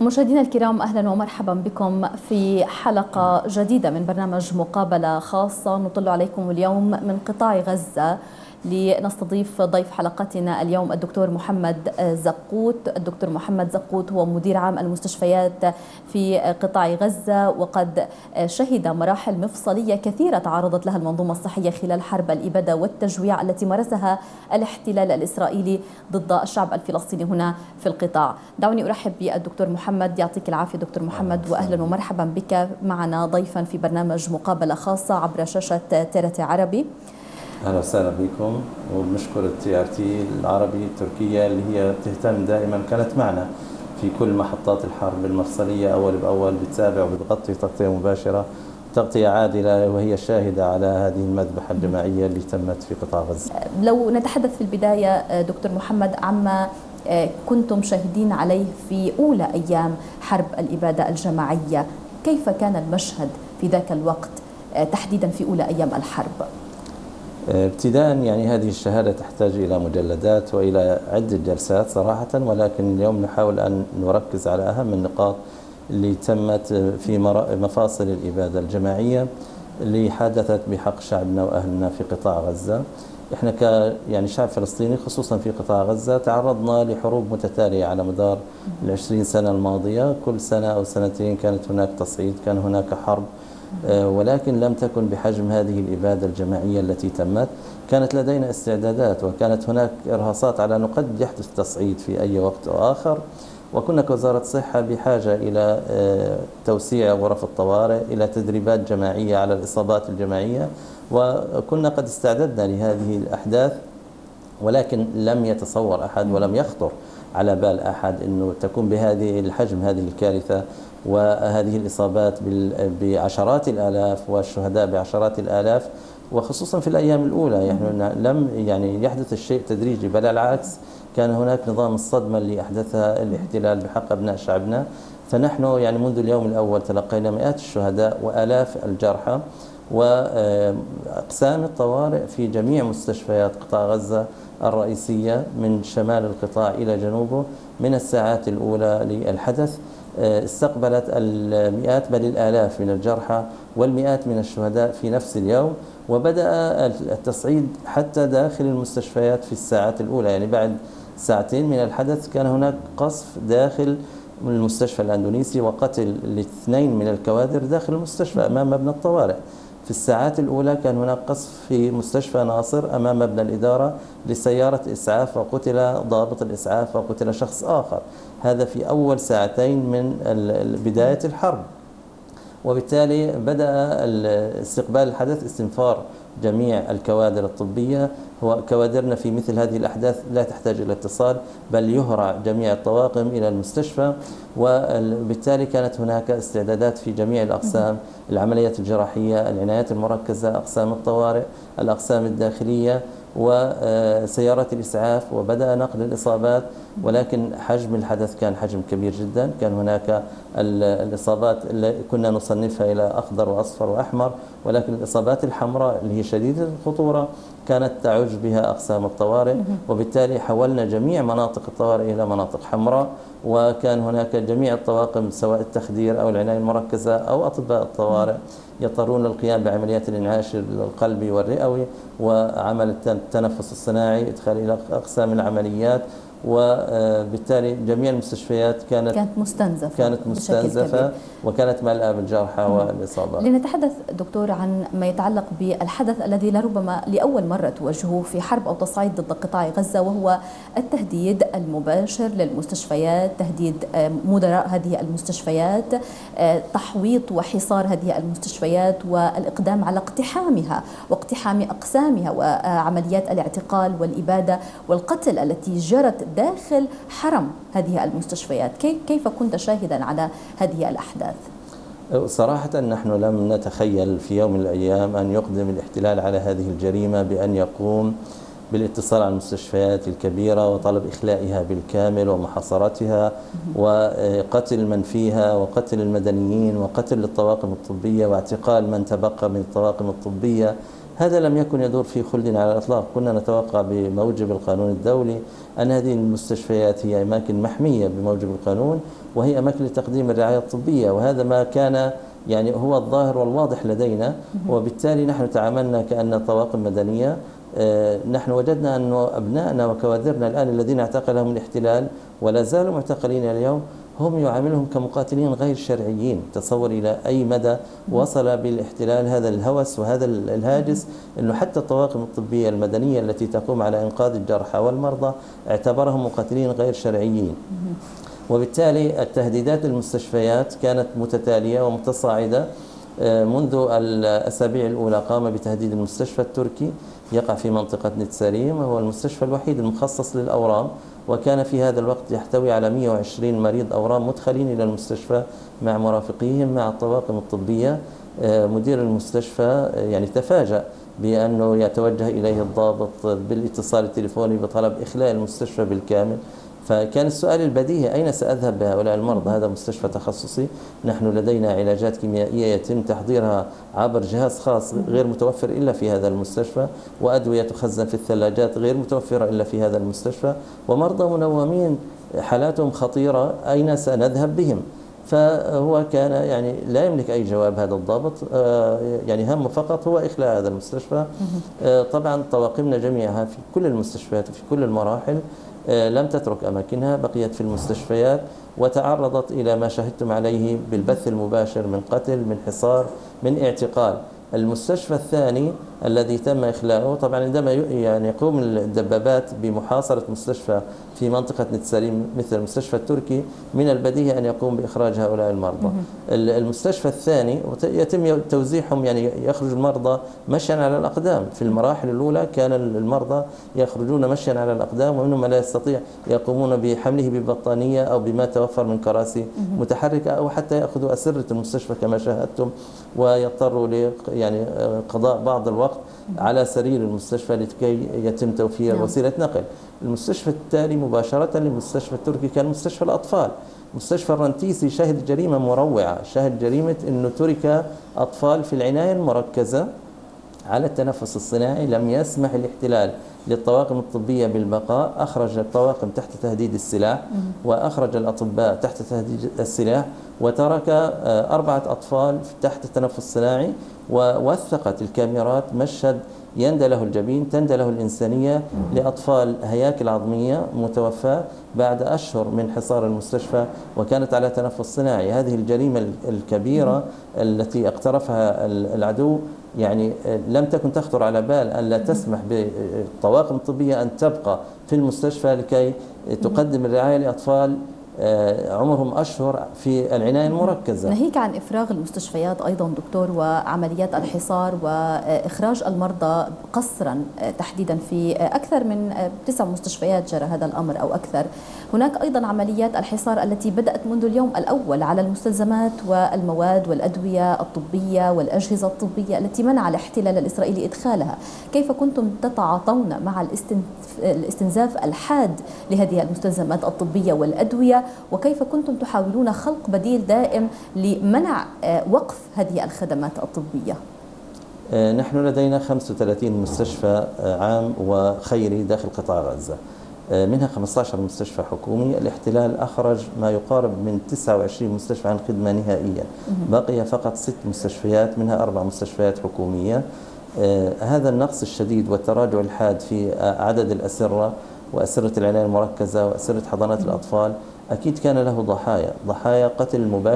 مشاهدينا الكرام، أهلا ومرحبا بكم في حلقة جديدة من برنامج مقابلة خاصة نطل عليكم اليوم من قطاع غزة، لنستضيف ضيف حلقتنا اليوم الدكتور محمد زقوت. الدكتور محمد زقوت هو مدير عام المستشفيات في قطاع غزة، وقد شهد مراحل مفصلية كثيرة تعرضت لها المنظومة الصحية خلال حرب الإبادة والتجويع التي مارسها الاحتلال الإسرائيلي ضد الشعب الفلسطيني هنا في القطاع. دعوني أرحب بالدكتور محمد. يعطيك العافية دكتور محمد، وأهلا ومرحبا بك معنا ضيفا في برنامج مقابلة خاصة عبر شاشة TRT عربي. أهلا وسهلا بكم، وبنشكر TRT العربي تركيا اللي هي تهتم دائما، كانت معنا في كل محطات الحرب المفصلية أول بأول، بتتابع وبتغطي تغطية مباشرة، تغطية عادلة، وهي شاهدة على هذه المذبحة الجماعية اللي تمت في قطاع غزة. لو نتحدث في البداية دكتور محمد عما كنتم شاهدين عليه في أولى أيام حرب الإبادة الجماعية، كيف كان المشهد في ذاك الوقت تحديدا في أولى أيام الحرب؟ ابتداء يعني هذه الشهادة تحتاج إلى مجلدات وإلى عدة جلسات صراحة، ولكن اليوم نحاول أن نركز على أهم النقاط اللي تمت في مفاصل الإبادة الجماعية اللي حدثت بحق شعبنا وأهلنا في قطاع غزة. احنا يعني شعب فلسطيني خصوصا في قطاع غزة تعرضنا لحروب متتالية على مدار ال20 سنة الماضية، كل سنة أو سنتين كانت هناك تصعيد، كان هناك حرب، ولكن لم تكن بحجم هذه الإبادة الجماعية التي تمت. كانت لدينا استعدادات، وكانت هناك إرهاصات على أنه قد يحدث تصعيد في أي وقت أو آخر، وكنا كوزارة صحة بحاجة إلى توسيع غرف الطوارئ، إلى تدريبات جماعية على الإصابات الجماعية، وكنا قد استعددنا لهذه الأحداث، ولكن لم يتصور أحد ولم يخطر على بال أحد أنه تكون بهذه الحجم هذه الكارثة وهذه الإصابات بعشرات الآلاف والشهداء بعشرات الآلاف، وخصوصا في الأيام الأولى. يعني لم يحدث الشيء تدريجي، بل العكس، كان هناك نظام الصدمة اللي أحدثها الاحتلال بحق أبناء شعبنا. فنحن يعني منذ اليوم الأول تلقينا مئات الشهداء وآلاف الجرحى، وأقسام الطوارئ في جميع مستشفيات قطاع غزة الرئيسية من شمال القطاع إلى جنوبه من الساعات الأولى للحدث استقبلت المئات بل الآلاف من الجرحى والمئات من الشهداء في نفس اليوم. وبدأ التصعيد حتى داخل المستشفيات في الساعات الأولى، يعني بعد ساعتين من الحدث كان هناك قصف داخل المستشفى الأندونيسي وقتل الاثنين من الكوادر داخل المستشفى أمام مبنى الطوارئ. في الساعات الأولى كان هناك قصف في مستشفى ناصر أمام مبنى الإدارة لسيارة إسعاف، وقتل ضابط الإسعاف وقتل شخص آخر. هذا في أول ساعتين من بداية الحرب، وبالتالي بدأ استقبال الحدث استنفار جميع الكوادر الطبية. هو كوادرنا في مثل هذه الأحداث لا تحتاج إلى اتصال، بل يهرع جميع الطواقم إلى المستشفى، وبالتالي كانت هناك استعدادات في جميع الأقسام: العمليات الجراحية، العنايات المركزة، أقسام الطوارئ، الأقسام الداخلية، وسيارات الإسعاف، وبدأ نقل الإصابات. ولكن حجم الحدث كان حجم كبير جدا، كان هناك الإصابات اللي كنا نصنفها إلى أخضر وأصفر وأحمر، ولكن الإصابات الحمراء اللي هي شديدة الخطورة كانت تعج بها أقسام الطوارئ، وبالتالي حولنا جميع مناطق الطوارئ إلى مناطق حمراء. وكان هناك جميع الطواقم سواء التخدير أو العناية المركزة أو أطباء الطوارئ يضطرون للقيام بعمليات الإنعاش القلبي والرئوي وعمل التنفس الصناعي، إدخال إلى أقسام العمليات، وبالتالي جميع المستشفيات كانت مستنزفة وكانت ملأى بالجرحى والإصابات. لنتحدث دكتور عن ما يتعلق بالحدث الذي لربما لأول مرة تواجهه في حرب أو تصعيد ضد قطاع غزة، وهو التهديد المباشر للمستشفيات، تهديد مدراء هذه المستشفيات، تحويط وحصار هذه المستشفيات والإقدام على اقتحامها واقتحام أقسامها، وعمليات الاعتقال والإبادة والقتل التي جرت داخل حرم هذه المستشفيات. كيف كنت شاهدا على هذه الأحداث؟ صراحة نحن لم نتخيل في يوم من الأيام أن يقدم الاحتلال على هذه الجريمة بأن يقوم بالاتصال على المستشفيات الكبيرة وطلب إخلائها بالكامل ومحاصرتها وقتل من فيها وقتل المدنيين وقتل الطواقم الطبية واعتقال من تبقى من الطواقم الطبية. هذا لم يكن يدور في خلد على الإطلاق. كنا نتوقع بموجب القانون الدولي أن هذه المستشفيات هي أماكن محمية بموجب القانون، وهي أماكن لتقديم الرعاية الطبية، وهذا ما كان يعني هو الظاهر والواضح لدينا. وبالتالي نحن تعاملنا كأن طواقم مدنية. نحن وجدنا أن أبنائنا وكوادرنا الآن الذين اعتقلهم الاحتلال ولا زالوا معتقلين اليوم هم يعاملهم كمقاتلين غير شرعيين. تصور إلى أي مدى وصل بالاحتلال هذا الهوس وهذا الهاجس، أنه حتى الطواقم الطبية المدنية التي تقوم على إنقاذ الجرحى والمرضى اعتبرهم مقاتلين غير شرعيين. وبالتالي التهديدات للمستشفيات كانت متتالية ومتصاعدة. منذ الأسابيع الأولى قام بتهديد المستشفى التركي يقع في منطقة نتساريم، وهو المستشفى الوحيد المخصص للأورام، وكان في هذا الوقت يحتوي على 120 مريض أورام مدخلين إلى المستشفى مع مرافقيهم مع الطواقم الطبية. مدير المستشفى يعني تفاجأ بأنه يتوجه إليه الضابط بالاتصال التليفوني بطلب إخلاء المستشفى بالكامل. فكان السؤال البديهي: أين سأذهب بهؤلاء المرضى؟ هذا مستشفى تخصصي، نحن لدينا علاجات كيميائية يتم تحضيرها عبر جهاز خاص غير متوفر إلا في هذا المستشفى، وأدوية تخزن في الثلاجات غير متوفرة إلا في هذا المستشفى، ومرضى منومين حالاتهم خطيرة، أين سنذهب بهم؟ فهو كان يعني لا يملك أي جواب هذا الضابط، يعني همه فقط هو إخلاء هذا المستشفى. طبعا طواقمنا جميعها في كل المستشفيات وفي كل المراحل لم تترك أماكنها، بقيت في المستشفيات وتعرضت إلى ما شاهدتم عليه بالبث المباشر من قتل، من حصار، من اعتقال. المستشفى الثاني الذي تم إخلاؤه، طبعا عندما يعني يقوم الدبابات بمحاصرة مستشفى في منطقة نتساريم مثل المستشفى التركي، من البديهي أن يقوم بإخراج هؤلاء المرضى. المستشفى الثاني يتم توزيعهم، يعني يخرج المرضى مشيا على الأقدام. في المراحل الأولى كان المرضى يخرجون مشيا على الأقدام، ومنهم من لا يستطيع يقومون بحمله ببطانية أو بما توفر من كراسي متحركة، أو حتى يأخذوا أسرة المستشفى كما شاهدتم، ويضطروا يعني قضاء بعض الوقت على سرير المستشفى لكي يتم توفير وسيلة نقل. المستشفى التالي مباشرة للمستشفى التركي كان مستشفى الأطفال. مستشفى الرنتيسي شهد جريمة مروعة، شهد جريمة أنه ترك أطفال في العناية المركزة على التنفس الصناعي. لم يسمح الاحتلال للطواقم الطبية بالبقاء، أخرج الطواقم تحت تهديد السلاح وأخرج الأطباء تحت تهديد السلاح، وترك 4 أطفال تحت التنفس الصناعي. ووثقت الكاميرات مشهد يندى له الجبين، تندى له الإنسانية لأطفال هياكل عظمية متوفاة بعد أشهر من حصار المستشفى وكانت على تنفس صناعي. هذه الجريمة الكبيرة التي اقترفها العدو يعني لم تكن تخطر على بال أن لا تسمح بالطواقم الطبية أن تبقى في المستشفى لكي تقدم الرعاية لأطفال عمرهم أشهر في العناية المركزة. ناهيك عن إفراغ المستشفيات أيضا دكتور وعمليات الحصار وإخراج المرضى قسرا تحديدا في أكثر من 9 مستشفيات جرى هذا الأمر أو أكثر، هناك أيضا عمليات الحصار التي بدأت منذ اليوم الأول على المستلزمات والمواد والأدوية الطبية والأجهزة الطبية التي منع الاحتلال الإسرائيلي إدخالها. كيف كنتم تتعاطون مع الاستنزاف الحاد لهذه المستلزمات الطبية والأدوية، وكيف كنتم تحاولون خلق بديل دائم لمنع وقف هذه الخدمات الطبية؟ نحن لدينا 35 مستشفى عام وخيري داخل قطاع غزة، منها 15 مستشفى حكومي. الاحتلال أخرج ما يقارب من 29 مستشفى عن خدمة نهائيا، بقي فقط 6 مستشفيات منها 4 مستشفيات حكومية. هذا النقص الشديد والتراجع الحاد في عدد الأسرة وأسرة العناية المركزة وأسرة حضانات الأطفال أكيد كان له ضحايا قتل مباشر